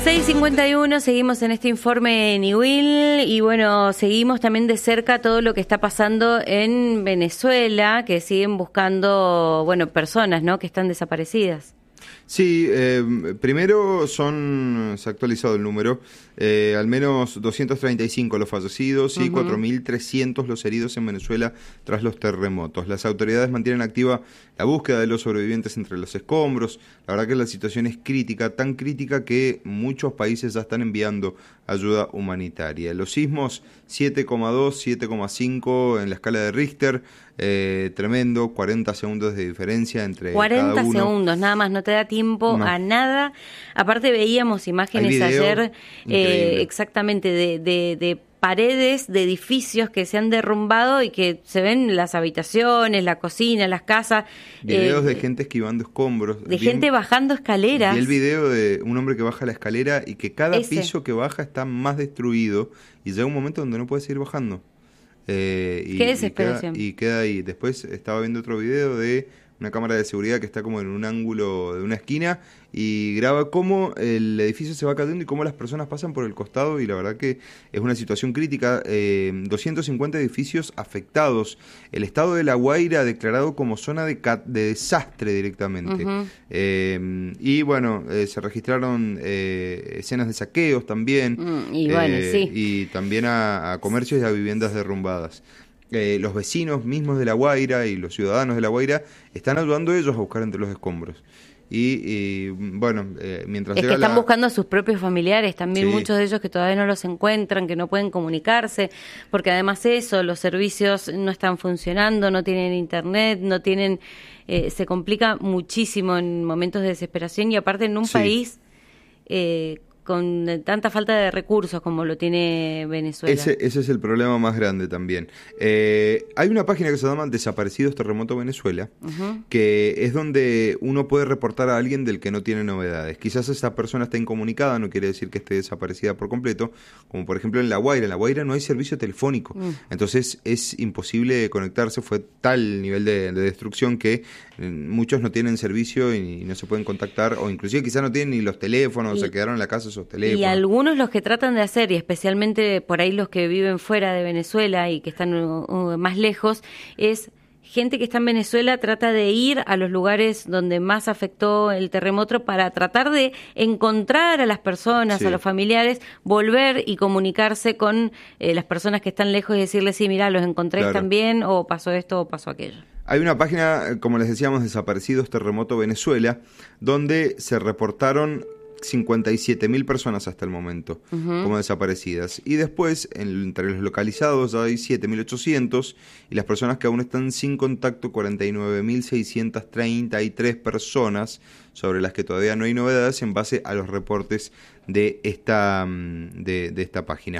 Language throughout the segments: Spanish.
6:51, seguimos en este informe Niwil y bueno, seguimos también de cerca todo lo que está pasando en Venezuela, que siguen buscando, bueno, personas, ¿no?, que están desaparecidas. Sí, primero se ha actualizado el número, al menos 235 los fallecidos y 4.300 los heridos en Venezuela tras los terremotos. Las autoridades mantienen activa la búsqueda de los sobrevivientes entre los escombros. La verdad que la situación es crítica, tan crítica que muchos países ya están enviando ayuda humanitaria. Los sismos 7,2, 7,5 en la escala de Richter, tremendo, 40 segundos de diferencia entre 40 cada uno. Segundos, nada más, no te da tiempo a nada. Aparte veíamos imágenes ayer, exactamente, de paredes de edificios que se han derrumbado y que se ven las habitaciones, la cocina, las casas. Videos de gente esquivando escombros. De gente bajando escaleras. Vi el video de un hombre que baja la escalera y que cada piso que baja está más destruido y llega un momento donde no puede seguir bajando. Qué desesperación. Y queda ahí. Después estaba viendo otro video de una cámara de seguridad que está como en un ángulo de una esquina y graba cómo el edificio se va cayendo y cómo las personas pasan por el costado, y la verdad que es una situación crítica. 250 edificios afectados. El estado de La Guaira declarado como zona de desastre directamente. Y bueno, se registraron escenas de saqueos también. Y también a comercios y a viviendas derrumbadas. Los vecinos mismos de La Guaira y los ciudadanos de La Guaira están ayudando ellos a buscar entre los escombros. Y bueno, mientras es que están buscando a sus propios familiares también, muchos de ellos que todavía no los encuentran, que no pueden comunicarse, porque además los servicios no están funcionando, no tienen internet, no tienen, se complica muchísimo en momentos de desesperación, y aparte en un país con tanta falta de recursos como lo tiene Venezuela. Ese es el problema más grande también. Hay una página que se llama Desaparecidos Terremoto Venezuela, que es donde uno puede reportar a alguien del que no tiene novedades. Quizás esa persona está incomunicada, no quiere decir que esté desaparecida por completo, como por ejemplo en La Guaira. En La Guaira no hay servicio telefónico, entonces es imposible conectarse. Fue tal nivel de destrucción que muchos no tienen servicio y no se pueden contactar, o inclusive quizás no tienen ni los teléfonos, se quedaron en la casa esos teléfonos. Y algunos los que tratan de hacer, y especialmente por ahí los que viven fuera de Venezuela y que están más lejos, es gente que está en Venezuela, trata de ir a los lugares donde más afectó el terremoto para tratar de encontrar a las personas, a los familiares, volver y comunicarse con las personas que están lejos y decirles, sí, mira, los encontré también, o pasó esto o pasó aquello. Hay una página, como les decíamos, Desaparecidos Terremoto Venezuela, donde se reportaron 57.000 personas hasta el momento como desaparecidas, y después entre los localizados hay 7.800, y las personas que aún están sin contacto 49.633 personas, sobre las que todavía no hay novedades en base a los reportes de esta página.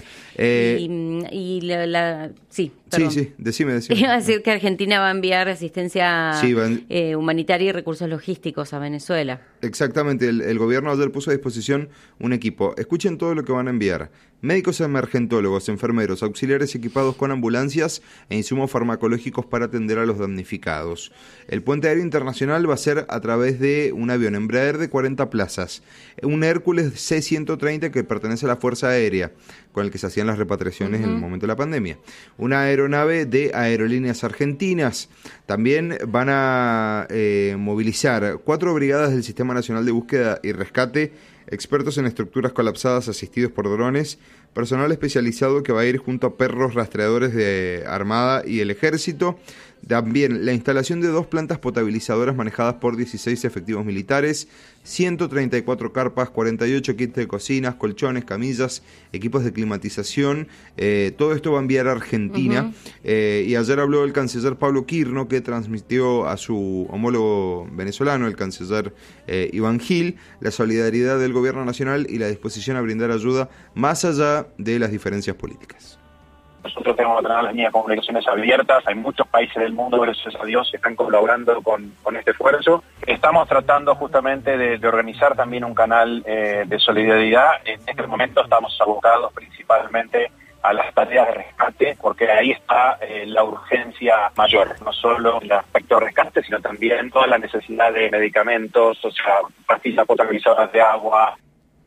Sí, decime. Iba a decir que Argentina va a enviar asistencia humanitaria y recursos logísticos a Venezuela. Exactamente, el gobierno ayer puso a disposición un equipo. Escuchen todo lo que van a enviar: médicos emergentólogos, enfermeros, auxiliares equipados con ambulancias e insumos farmacológicos para atender a los damnificados. El puente aéreo internacional va a ser a través de un avión Embraer de 40 plazas, un Hércules C-130 que pertenece a la Fuerza Aérea, con el que se hacían las repatriaciones en el momento de la pandemia, una aeronave de Aerolíneas Argentinas. También van a movilizar 4 brigadas del Sistema Nacional de Búsqueda y Rescate, expertos en estructuras colapsadas asistidos por drones, personal especializado que va a ir junto a perros rastreadores de Armada y el Ejército. También la instalación de 2 plantas potabilizadoras manejadas por 16 efectivos militares, 134 carpas, 48 kits de cocinas, colchones, camillas, equipos de climatización. Todo esto va a enviar a Argentina. Y ayer habló el canciller Pablo Quirno, que transmitió a su homólogo venezolano, el canciller Iván Gil, la solidaridad del gobierno nacional y la disposición a brindar ayuda más allá de las diferencias políticas. Nosotros tenemos que tener las líneas de comunicaciones abiertas. Hay muchos países del mundo, gracias a Dios, que están colaborando con este esfuerzo. Estamos tratando justamente de organizar también un canal de solidaridad. En este momento estamos abocados principalmente a las tareas de rescate, porque ahí está la urgencia mayor, no solo el aspecto de rescate, sino también toda la necesidad de medicamentos, o sea, pastillas potabilizadoras de agua.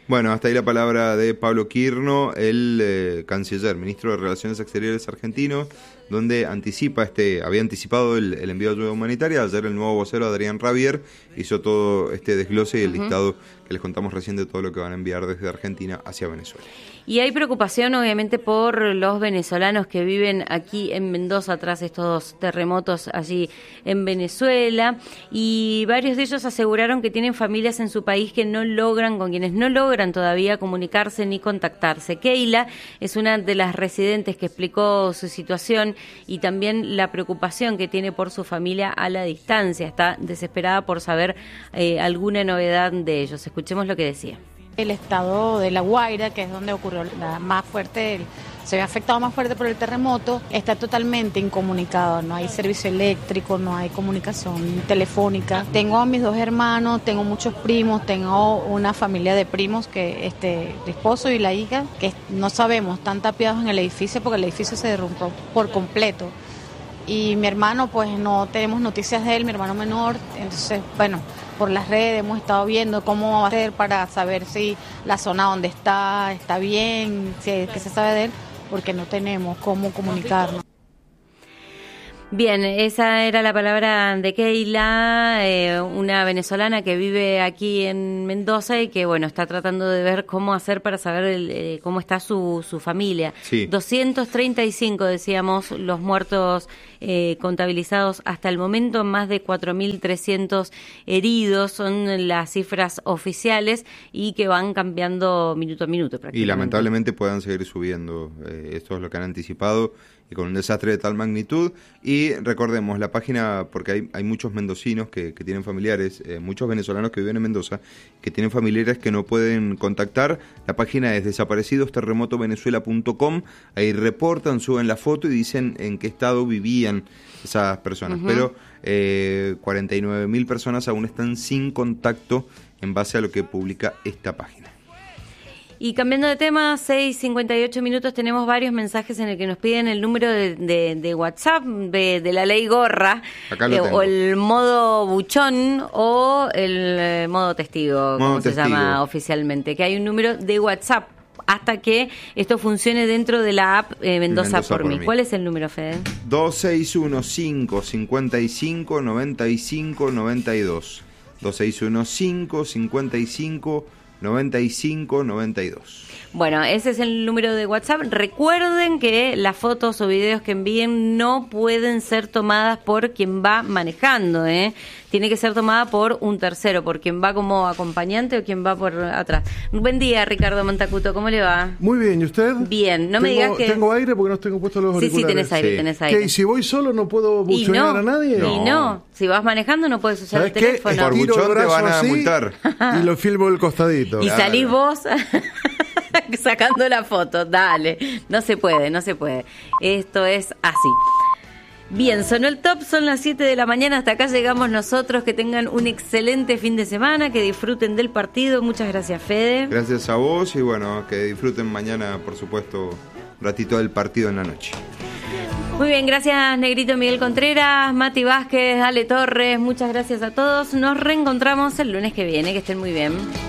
Bueno, hasta ahí la palabra de Pablo Quirno, el canciller, ministro de Relaciones Exteriores argentino, donde había anticipado el envío de ayuda humanitaria. Ayer el nuevo vocero, Adrián Rabier, hizo todo este desglose y el listado que les contamos recién de todo lo que van a enviar desde Argentina hacia Venezuela. Y hay preocupación, obviamente, por los venezolanos que viven aquí en Mendoza tras estos terremotos allí en Venezuela, y varios de ellos aseguraron que tienen familias en su país con quienes no logran todavía comunicarse ni contactarse. Keila es una de las residentes que explicó su situación y también la preocupación que tiene por su familia a la distancia. Está desesperada por saber alguna novedad de ellos. Escuchemos lo que decía. El estado de La Guaira, que es donde ocurrió se ve afectado más fuerte por el terremoto, está totalmente incomunicado, no hay servicio eléctrico, no hay comunicación telefónica. Tengo a mis 2 hermanos, tengo muchos primos, tengo una familia de primos, que el esposo y la hija, que no sabemos, están tapiados en el edificio porque el edificio se derrumbó por completo. Y mi hermano, pues no tenemos noticias de él, mi hermano menor, entonces, bueno, por las redes hemos estado viendo cómo va a ser para saber si la zona donde está bien, qué se sabe de él, porque no tenemos cómo comunicarnos. Bien, esa era la palabra de Keila, una venezolana que vive aquí en Mendoza y que, bueno, está tratando de ver cómo hacer para saber cómo está su familia. Sí. 235, decíamos, los muertos contabilizados hasta el momento, más de 4.300 heridos, son las cifras oficiales y que van cambiando minuto a minuto prácticamente. Y lamentablemente puedan seguir subiendo, esto es lo que han anticipado, y con un desastre de tal magnitud. Y recordemos la página, porque hay muchos mendocinos que tienen familiares, muchos venezolanos que viven en Mendoza, que tienen familiares que no pueden contactar. La página es desaparecidosterremotovenezuela.com, ahí reportan, suben la foto y dicen en qué estado vivían esas personas. Pero 49.000 personas aún están sin contacto en base a lo que publica esta página. Y cambiando de tema, 6:58 minutos, tenemos varios mensajes en el que nos piden el número de WhatsApp de la ley gorra, o el modo buchón o el modo testigo, como se llama oficialmente, que hay un número de WhatsApp hasta que esto funcione dentro de la app Mendoza por mí. ¿Cuál es el número, Fede? 2615-55-95-92. 2615-55-95-92. Bueno, ese es el número de WhatsApp. Recuerden que las fotos o videos que envíen no pueden ser tomadas por quien va manejando, Tiene que ser tomada por un tercero, por quien va como acompañante o quien va por atrás. Buen día, Ricardo Montacuto, ¿cómo le va? Muy bien, ¿y usted? Bien, me digas que... ¿Tengo aire porque no tengo puestos los auriculares? Sí, tenés aire, tenés aire. ¿Qué, y si voy solo no puedo buchonear a nadie? Y no, si vas manejando no puedes usar el teléfono. Por buchón te van a multar. Y lo filmo del costadito. Y salís vos... sacando la foto, dale, no se puede, esto es así. Bien, sonó el top, son las 7 de la mañana, hasta acá llegamos nosotros, que tengan un excelente fin de semana, que disfruten del partido, muchas gracias, Fede. Gracias a vos y bueno, que disfruten mañana, por supuesto, un ratito del partido en la noche. Muy bien, gracias Negrito Miguel Contreras, Mati Vázquez, Ale Torres, muchas gracias a todos, nos reencontramos el lunes que viene, que estén muy bien.